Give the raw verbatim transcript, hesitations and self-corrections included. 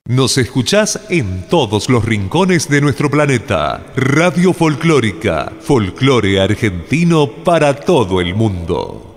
Nos escuchás en todos los rincones de nuestro planeta. Radio Folclórica, folclore argentino para todo el mundo.